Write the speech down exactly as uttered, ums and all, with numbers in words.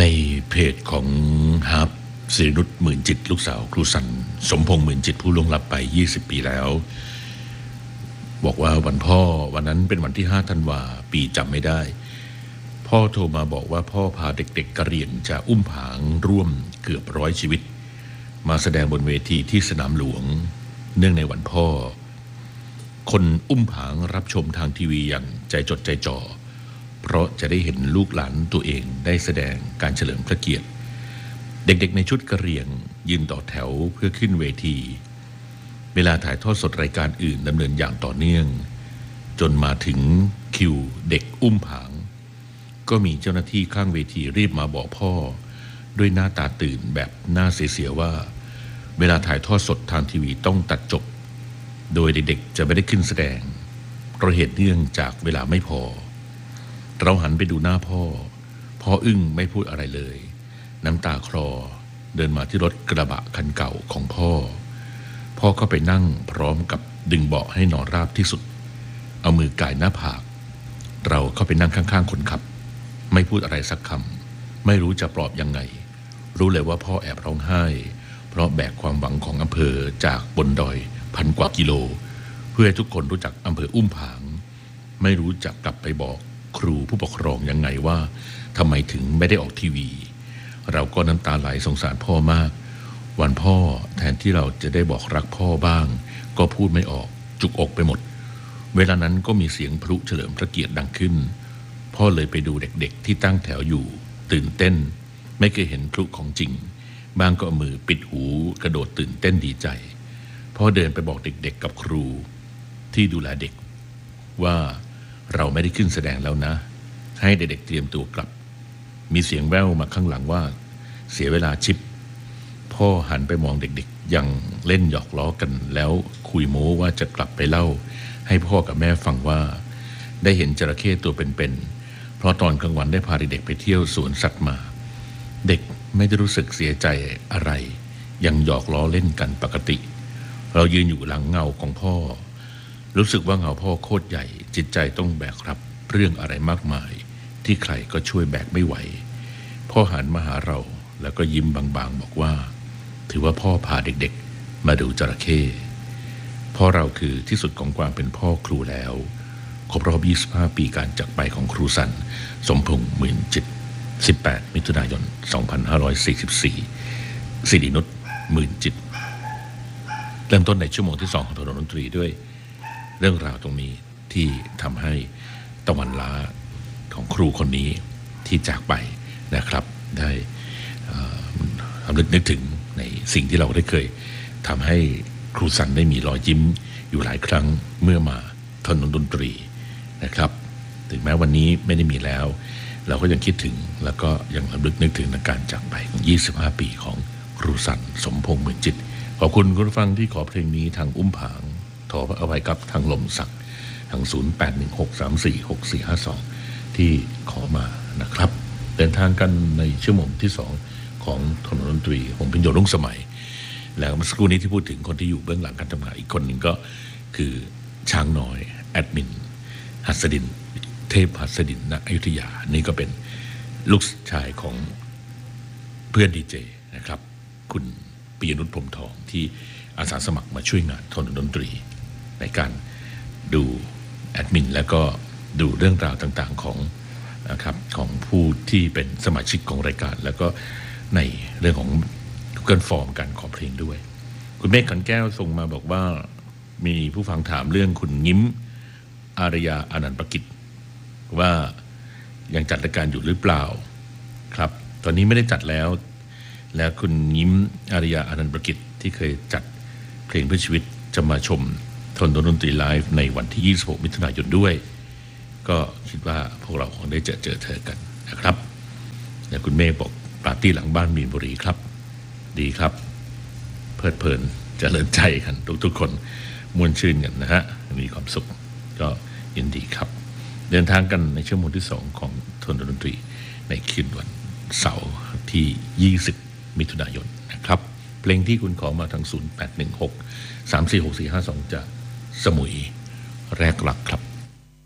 ในเพจของฮาร์ปศิรินุชหมื่นจิตลูกสาวครูสันสมพงษ์หมื่นจิตผู้ล่วงลับไปยี่สิบปีแล้วบอกว่าวันพ่อวันนั้นเป็นวันที่ห้าธันวาปีจำไม่ได้พ่อโทรมาบอกว่าพ่อพาเด็กๆกะเหรี่ยงจากอุ้มผางร่วมเกือบร้อยชีวิตมาแสดงบนเวทีที่สนามหลวงเนื่องในวันพ่อคนอุ้มผางรับชมทางทีวีอย่างใจจดใจจ่อเพราะจะได้เห็นลูกหลานตัวเองได้แสดงการเฉลิมพระเกียรติเด็กๆในชุดกะเหรี่ยงยืนต่อแถวเพื่อขึ้นเวทีเวลาถ่ายทอดสดรายการอื่นดำเนินอย่างต่อเนื่องจนมาถึงคิวเด็กอุ้มผางก็มีเจ้าหน้าที่ข้างเวทีรีบมาบอกพ่อด้วยหน้าตาตื่นแบบหน้าเสียๆว่าเวลาถ่ายทอดสดทางทีวีต้องตัดจบโดยเด็กๆจะไม่ได้ขึ้นแสดงเพราะเหตุเนื่องจากเวลาไม่พอเราหันไปดูหน้าพ่อพ่ออึ้งไม่พูดอะไรเลยน้ำตาคลอเดินมาที่รถกระบะคันเก่าของพ่อพ่อก็ไปนั่งพร้อมกับดึงเบาะให้นอนราบที่สุดเอามือก่ายหน้าผากเราเข้าไปนั่งข้างๆคนขับไม่พูดอะไรสักคำไม่รู้จะปลอบยังไงรู้เลยว่าพ่อแอบร้องไห้เพราะแบกความหวังของอำเภอจากบนดอยพันกว่ากิโลเพื่อให้ทุกคนรู้จักอำเภออุ้มผางไม่รู้จักกลับไปบอกครูผู้ปกครองยังไงว่าทำไมถึงไม่ได้ออกทีวีเราก็น้ำตาไหลสงสารพ่อมากวันพ่อแทนที่เราจะได้บอกรักพ่อบ้างก็พูดไม่ออกจุกอกไปหมดเวลานั้นก็มีเสียงพลุเฉลิมพระเกียรติดังขึ้นพ่อเลยไปดูเด็กๆที่ตั้งแถวอยู่ตื่นเต้นไม่เคยเห็นพลุของจริงบางก็เอามือปิดหูกระโดดตื่นเต้นดีใจพ่อเดินไปบอกเด็กๆกับครูที่ดูแลเด็กว่าเราไม่ได้ขึ้นแสดงแล้วนะให้เด็กๆเตรียมตัวกลับมีเสียงแว่วมาข้างหลังว่าเสียเวลาชิปพ่อหันไปมองเด็กๆยังเล่นหยอกล้อกันแล้วคุยโม้ว่าจะกลับไปเล่าให้พ่อกับแม่ฟังว่าได้เห็นจระเข้ตัวเป็นๆเพราะตอนกลางวันได้พาเด็กๆไปเที่ยวสวนสัตว์มาเด็กไม่ได้รู้สึกเสียใจอะไรยังหยอกล้อเล่นกันปกติเรายืนอยู่หลังเงาของพ่อรู้สึกว่าเงาพ่อโคตรใหญ่จิตใจต้องแบกรับเรื่องอะไรมากมายที่ใครก็ช่วยแบกไม่ไหวพ่อหันมาหาเราแล้วก็ยิ้มบางๆบอกว่าถือว่าพ่อพาเด็กๆมาดูจระเข้พ่อเราคือที่สุดของความเป็นพ่อครูแล้วครบรอบยี่สิบห้าปีการจากไปของครูสันสมพงษ์หมื่นจิตสิบแปดมิถุนายนสองพันห้าร้อยสี่สิบสี่ศิรินุชหมื่นจิตเริ่มต้นในชั่วโมงที่สองของถนนดนตรีด้วยเรื่องราวตรงนี้ที่ทำให้ตะวันล้าของครูคนนี้ที่จากไปนะครับได้ทำนึกนึกถึงในสิ่งที่เราได้เคยทำให้ครูสันได้มีรอยยิ้มอยู่หลายครั้งเมื่อมาถนนดนตรีนะครับถึงแม้วันนี้ไม่ได้มีแล้วเราก็ยังคิดถึงแล้วก็ยังระลึกนึกถึงการจากไปของยี่สิบห้าปีของครูสันสมพงษ์หมื่นจิตขอบคุณคุณผู้ฟังที่ขอเพลงนี้ทางอุ้มผางขอเอาไว้กับทางลมสักทางศูนย์ แปด หนึ่ง หก สาม สี่ หก สี่ ห้า สองที่ขอมานะครับเดินทางกันในชั่วโมงที่สองของถนนดนตรีผมพิญโยรุ่งสมัยแล้วเมื่อสักครู่นี้ที่พูดถึงคนที่อยู่เบื้องหลังการทำงานอีกคนหนึ่งก็คือช้างน้อยแอดมินหัสดินเทพหัสดินณอยุธยานี่ก็เป็นลูกชายของเพื่อนดีเจนะครับคุณปิยนุชพรหมทองที่อาสาสมัครมาช่วยงานถนนดนตรีในการดูแอดมินแล้วก็ดูเรื่องราวต่างๆของนะครับของผู้ที่เป็นสมาชิกของรายการแล้วก็ในเรื่องของทุกการฟอร์มการขอเพลงด้วยคุณเมฆขันแก้วส่งมาบอกว่ามีผู้ฟังถามเรื่องคุณงิ้มอารยาอนันต์ประกิจว่ายังจัดรายการอยู่หรือเปล่าครับตอนนี้ไม่ได้จัดแล้วแล้วคุณงิ้มอารยาอนันต์ประกิจที่เคยจัดเพลงเพื่อชีวิตจะมาชมถนนดนตรีไลฟ์ในวันที่ยี่สิบหกมิถุนายนด้วยก็คิดว่าพวกเราคงได้เจอเจอเธอกันนะครับแล้วคุณเมฆบอกปาร์ตี้หลังบ้านมีนบุรีครับดีครับเพลิดเพลินเจริญใจกันทุกๆคนมวลชื่นกันนะฮะมีความสุขก็ยินดีครับเดินทางกันในชั่วโมงที่สองของถนนดนตรีในคืนวันเสาร์ที่ยี่สิบมิถุนายนนะครับเพลงที่คุณขอมาทางศูนย์ แปด หนึ่ง หก สาม สี่ หก สี่ ห้า สองจากสมุยแรกหลักครับ